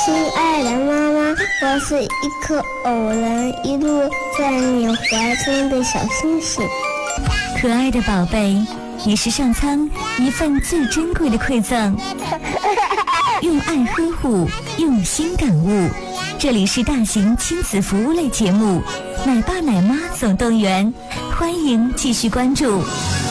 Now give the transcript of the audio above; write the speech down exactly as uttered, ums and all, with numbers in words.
亲爱的妈妈，我是一颗偶然一路在你怀中的小星星。 可爱的宝贝，你是上苍一份最珍贵的馈赠，用爱呵护，用心感悟。这里是大型亲子服务类节目《奶爸奶妈总动员》，欢迎继续关注。